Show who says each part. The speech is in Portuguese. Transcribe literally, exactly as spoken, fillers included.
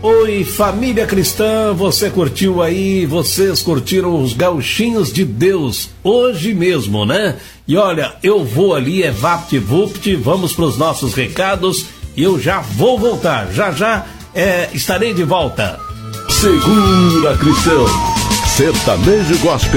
Speaker 1: Oi, família cristã, você curtiu aí, vocês curtiram os Gauchinhos de Deus, hoje mesmo, né? E olha, eu vou ali, é VaptVupt, vamos para os nossos recados e eu já vou voltar, já já é, estarei de volta.
Speaker 2: Segura, cristão, sertanejo gospel.